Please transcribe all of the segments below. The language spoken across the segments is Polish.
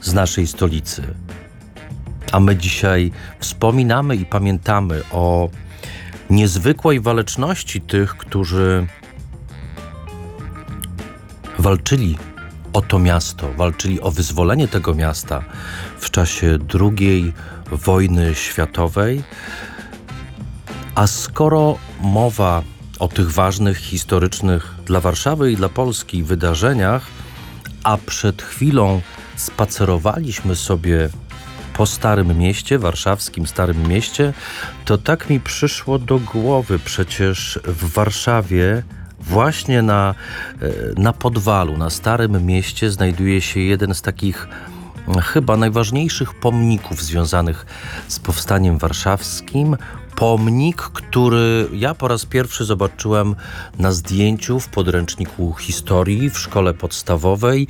z naszej stolicy. A my dzisiaj wspominamy i pamiętamy o niezwykłej waleczności tych, którzy walczyli o to miasto, walczyli o wyzwolenie tego miasta w czasie II wojny światowej. A skoro mowa o tych ważnych, historycznych dla Warszawy i dla Polski wydarzeniach, a przed chwilą spacerowaliśmy sobie po Starym Mieście, warszawskim Starym Mieście, to tak mi przyszło do głowy, przecież w Warszawie właśnie na Podwalu, na Starym Mieście znajduje się jeden z takich chyba najważniejszych pomników związanych z powstaniem warszawskim. Pomnik, który ja po raz pierwszy zobaczyłem na zdjęciu w podręczniku historii w szkole podstawowej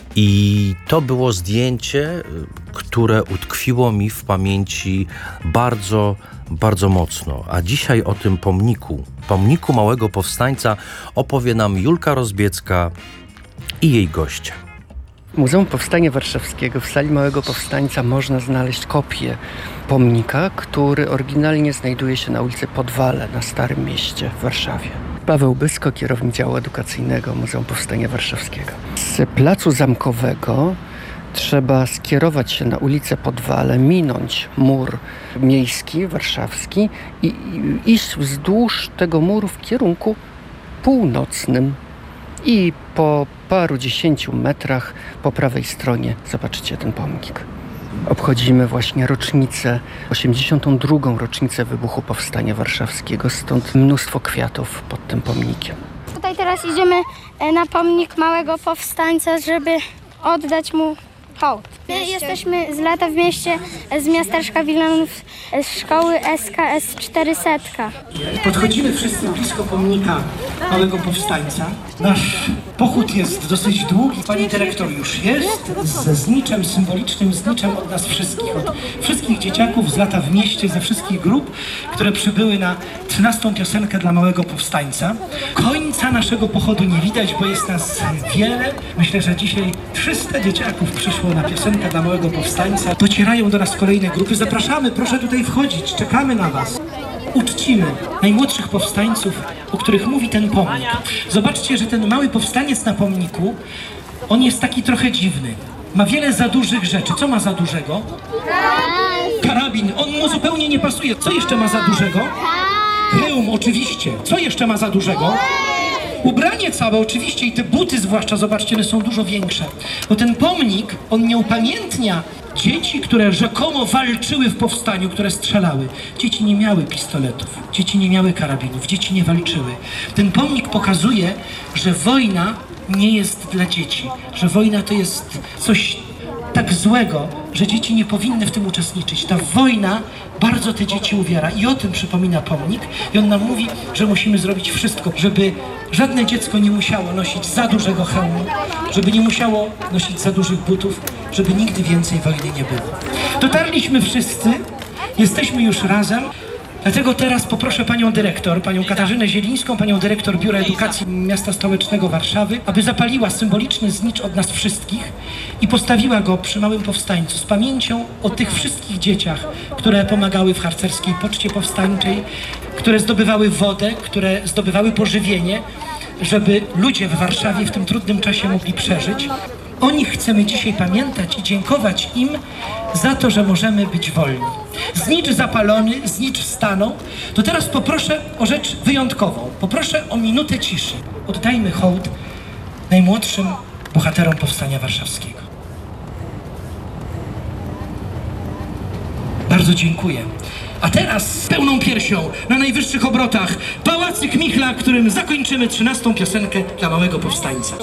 i to było zdjęcie, które utkwiło mi w pamięci bardzo, bardzo mocno. A dzisiaj o tym pomniku Małego Powstańca opowie nam Julka Rozbiecka i jej goście. W Muzeum Powstania Warszawskiego w sali Małego Powstańca można znaleźć kopię pomnika, który oryginalnie znajduje się na ulicy Podwale na Starym Mieście w Warszawie. Paweł Bysko, kierownik działu edukacyjnego Muzeum Powstania Warszawskiego. Z Placu Zamkowego trzeba skierować się na ulicę Podwale, minąć mur miejski, warszawski i iść wzdłuż tego muru w kierunku północnym. I po paru dziesięciu metrach po prawej stronie zobaczycie ten pomnik. Obchodzimy właśnie rocznicę, 82. rocznicę wybuchu Powstania Warszawskiego, stąd mnóstwo kwiatów pod tym pomnikiem. Tutaj teraz idziemy na pomnik Małego Powstańca, żeby oddać mu hołd. My jesteśmy z lata w mieście, z miasteczka Wilanów, z szkoły SKS 400. Podchodzimy wszyscy blisko pomnika Małego Powstańca. Nasz pochód jest dosyć długi. Pani dyrektor już jest ze zniczem, symbolicznym zniczem od nas wszystkich. Od wszystkich dzieciaków z lata w mieście, ze wszystkich grup, które przybyły na 13. piosenkę dla Małego Powstańca. Końca naszego pochodu nie widać, bo jest nas wiele. Myślę, że dzisiaj 300 dzieciaków przyszło na piosenkę dla Małego Powstańca. Docierają do nas kolejne grupy. Zapraszamy, proszę tutaj wchodzić. Czekamy na was. Uczcimy najmłodszych powstańców, o których mówi ten pomnik. Zobaczcie, że ten mały powstaniec na pomniku, on jest taki trochę dziwny. Ma wiele za dużych rzeczy. Co ma za dużego? Karabin. On mu zupełnie nie pasuje. Co jeszcze ma za dużego? Hełm, oczywiście. Co jeszcze ma za dużego? Ubranie całe oczywiście i te buty zwłaszcza, zobaczcie, one są dużo większe. Bo ten pomnik, on nie upamiętnia dzieci, które rzekomo walczyły w powstaniu, które strzelały. Dzieci nie miały pistoletów, dzieci nie miały karabinów, dzieci nie walczyły. Ten pomnik pokazuje, że wojna nie jest dla dzieci, że wojna to jest coś tak złego, że dzieci nie powinny w tym uczestniczyć. Ta wojna bardzo te dzieci uwiera i o tym przypomina pomnik i on nam mówi, że musimy zrobić wszystko, żeby żadne dziecko nie musiało nosić za dużego hełmu, żeby nie musiało nosić za dużych butów, żeby nigdy więcej wojny nie było. Dotarliśmy wszyscy, jesteśmy już razem. Dlatego teraz poproszę panią dyrektor, panią Katarzynę Zielińską, panią dyrektor Biura Edukacji Miasta Stołecznego Warszawy, aby zapaliła symboliczny znicz od nas wszystkich i postawiła go przy Małym Powstańcu z pamięcią o tych wszystkich dzieciach, które pomagały w harcerskiej poczcie powstańczej, które zdobywały wodę, które zdobywały pożywienie, żeby ludzie w Warszawie w tym trudnym czasie mogli przeżyć. O nich chcemy dzisiaj pamiętać i dziękować im za to, że możemy być wolni. Znicz zapalony, znicz stanął. To teraz poproszę o rzecz wyjątkową. Poproszę o minutę ciszy. Oddajmy hołd najmłodszym bohaterom Powstania Warszawskiego. Bardzo dziękuję. A teraz z pełną piersią, na najwyższych obrotach, Pałacyk Michla, którym zakończymy 13. piosenkę dla Małego Powstańca.